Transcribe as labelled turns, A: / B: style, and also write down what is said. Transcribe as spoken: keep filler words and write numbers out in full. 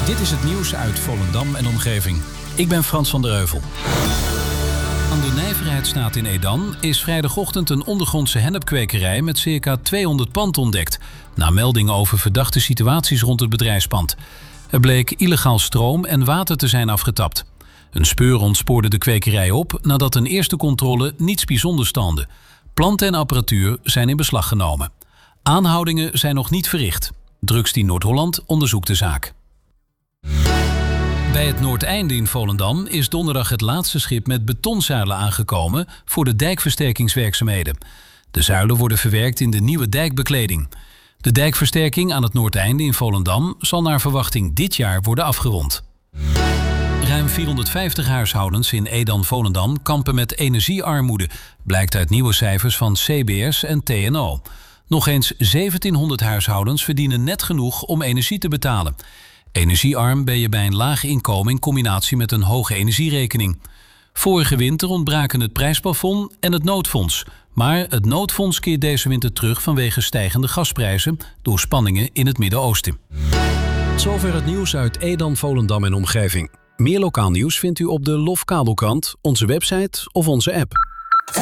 A: Dit is het nieuws uit Volendam en omgeving. Ik ben Frans van der Heuvel. Aan de Nijverheidsstraat in Edam is vrijdagochtend een ondergrondse hennepkwekerij met circa tweehonderd pand ontdekt, na meldingen over verdachte situaties rond het bedrijfspand. Er bleek illegaal stroom en water te zijn afgetapt. Een speurhond spoorde de kwekerij op nadat een eerste controle niets bijzonders toonde. Planten en apparatuur zijn in beslag genomen. Aanhoudingen zijn nog niet verricht. Drugsdienst Noord-Holland onderzoekt de zaak. Bij het Noordeinde in Volendam is donderdag het laatste schip met betonzuilen aangekomen voor de dijkversterkingswerkzaamheden. De zuilen worden verwerkt in de nieuwe dijkbekleding. De dijkversterking aan het Noordeinde in Volendam zal naar verwachting dit jaar worden afgerond. Ruim vierhonderdvijftig huishoudens in Edam-Volendam kampen met energiearmoede, blijkt uit nieuwe cijfers van C B S en T N O. Nog eens zeventienhonderd huishoudens verdienen net genoeg om energie te betalen. Energiearm ben je bij een laag inkomen in combinatie met een hoge energierekening. Vorige winter ontbraken het prijsplafond en het noodfonds. Maar het noodfonds keert deze winter terug vanwege stijgende gasprijzen door spanningen in het Midden-Oosten.
B: Tot zover het nieuws uit Edam, Volendam en omgeving. Meer lokaal nieuws vindt u op de Lof Kabelkrant, onze website of onze app.